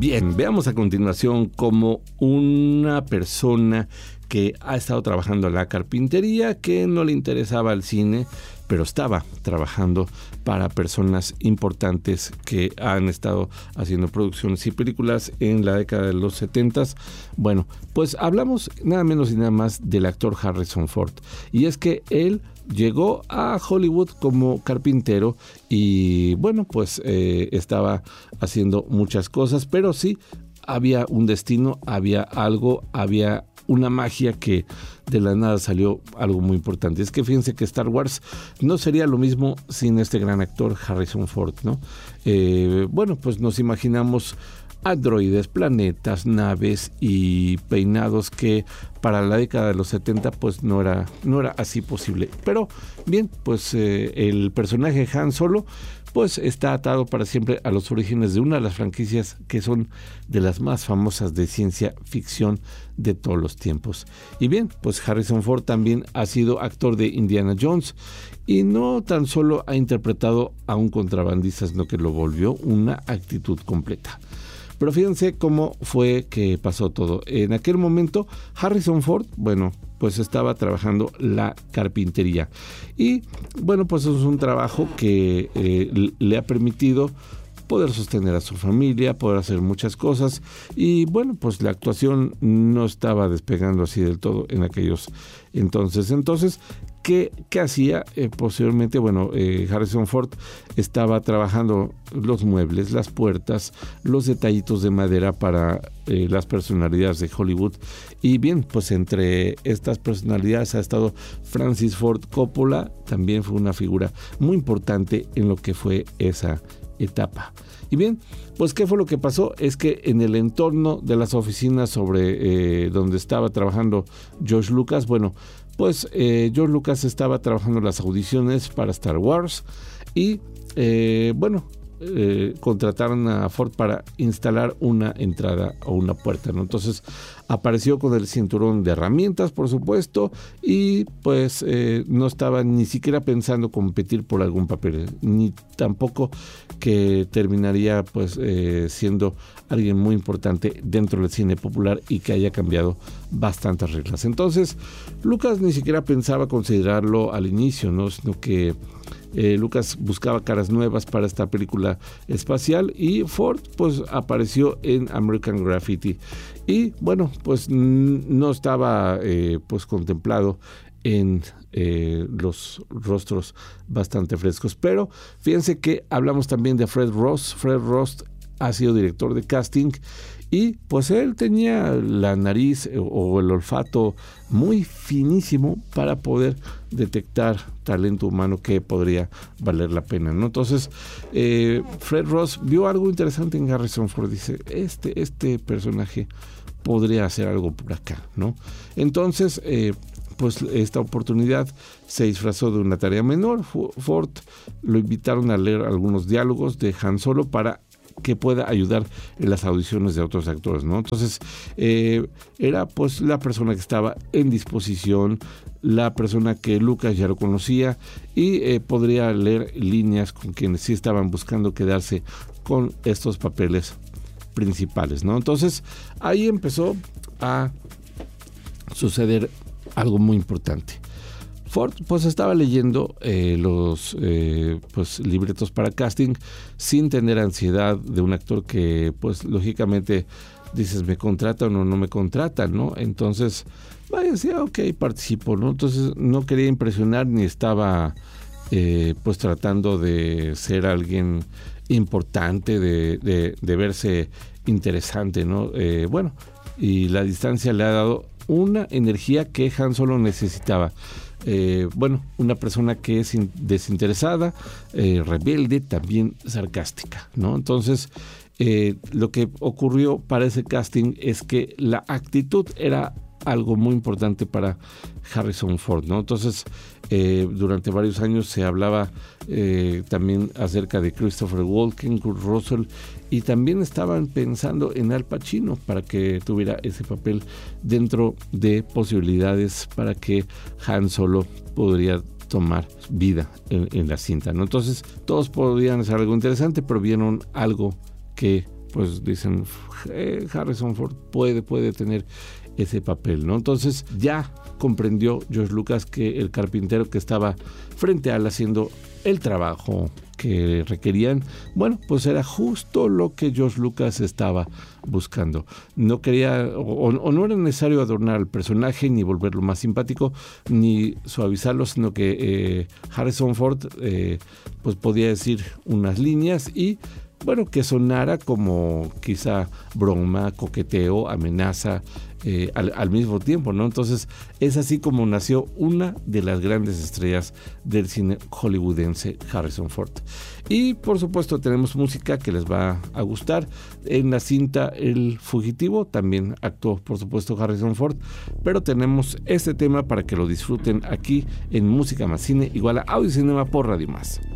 Bien, veamos a continuación cómo una persona que ha estado trabajando en la carpintería, que no le interesaba el cine, pero estaba trabajando para personas importantes que han estado haciendo producciones y películas en la década de los 70s. Bueno, pues hablamos nada menos y nada más del actor Harrison Ford. Y es que él llegó a Hollywood como carpintero y bueno, pues estaba haciendo muchas cosas, pero sí había un destino, había algo, había una magia que de la nada salió algo muy importante. Es que fíjense que Star Wars no sería lo mismo sin este gran actor Harrison Ford, ¿no? Bueno, pues nos imaginamos androides, planetas, naves y peinados que para la década de los 70 pues no era así posible. Pero bien, pues el personaje Han Solo pues está atado para siempre a los orígenes de una de las franquicias que son de las más famosas de ciencia ficción de todos los tiempos. Y bien, pues Harrison Ford también ha sido actor de Indiana Jones y no tan solo ha interpretado a un contrabandista, sino que lo volvió una actitud completa. Pero fíjense cómo fue que pasó todo. En aquel momento, Harrison Ford, bueno, pues estaba trabajando la carpintería. Y bueno, pues es un trabajo que le ha permitido poder sostener a su familia, poder hacer muchas cosas. Y bueno, pues la actuación no estaba despegando así del todo en aquellos entonces. Entonces, ¿qué hacía? Posteriormente, bueno, Harrison Ford estaba trabajando los muebles, las puertas, los detallitos de madera para las personalidades de Hollywood. Y bien, pues entre estas personalidades ha estado Francis Ford Coppola, también fue una figura muy importante en lo que fue esa etapa. Y bien, pues ¿qué fue lo que pasó? Es que en el entorno de las oficinas sobre donde estaba trabajando George Lucas, bueno, pues George Lucas estaba trabajando las audiciones para Star Wars y contrataron a Ford para instalar una entrada o una puerta, ¿no? Entonces apareció con el cinturón de herramientas, por supuesto, y pues no estaba ni siquiera pensando competir por algún papel, ni tampoco que terminaría pues siendo alguien muy importante dentro del cine popular y que haya cambiado bastantes reglas. Entonces Lucas ni siquiera pensaba considerarlo al inicio, ¿no? Sino que Lucas buscaba caras nuevas para esta película espacial y Ford pues apareció en American Graffiti y bueno, pues no estaba pues contemplado en los rostros bastante frescos, pero fíjense que hablamos también de Fred Ross. Fred Ross ha sido director de casting y pues él tenía la nariz o el olfato muy finísimo para poder detectar talento humano que podría valer la pena, ¿no? Entonces Fred Ross vio algo interesante en Harrison Ford, dice, este personaje podría hacer algo por acá, ¿no? Entonces pues esta oportunidad se disfrazó de una tarea menor. Ford lo invitaron a leer algunos diálogos de Han Solo para que pueda ayudar en las audiciones de otros actores, ¿no? Entonces era pues la persona que estaba en disposición, la persona que Lucas ya lo conocía y podría leer líneas con quienes sí estaban buscando quedarse con estos papeles principales, ¿no? Entonces ahí empezó a suceder algo muy importante. Ford pues estaba leyendo los pues libretos para casting sin tener ansiedad de un actor que pues lógicamente dices, ¿me contratan o no me contratan, no? Entonces decía, ok, participo, ¿no? Entonces no quería impresionar ni estaba pues tratando de ser alguien importante, de verse interesante, ¿no? Bueno, y la distancia le ha dado una energía que Han Solo necesitaba. Una persona que es desinteresada, rebelde, también sarcástica, ¿no? Entonces, lo que ocurrió para ese casting es que la actitud era algo muy importante para Harrison Ford, ¿no? Entonces, durante varios años se hablaba también acerca de Christopher Walken, Kurt Russell, y también estaban pensando en Al Pacino para que tuviera ese papel dentro de posibilidades para que Han Solo podría tomar vida en la cinta, ¿no? Entonces, todos podrían hacer algo interesante, pero vieron algo que pues dicen, Harrison Ford puede tener ese papel, ¿no? Entonces ya comprendió George Lucas que el carpintero que estaba frente a él haciendo el trabajo que requerían, bueno, pues era justo lo que George Lucas estaba buscando. No quería o no era necesario adornar al personaje, ni volverlo más simpático, ni suavizarlo, sino que Harrison Ford pues podía decir unas líneas y bueno, que sonara como quizá broma, coqueteo, amenaza al mismo tiempo, ¿no? Entonces es así como nació una de las grandes estrellas del cine hollywoodense, Harrison Ford. Y por supuesto tenemos música que les va a gustar. En la cinta El Fugitivo también actuó por supuesto Harrison Ford, pero tenemos este tema para que lo disfruten aquí en Música Más Cine, igual a Audio y Cinema por Radio Más.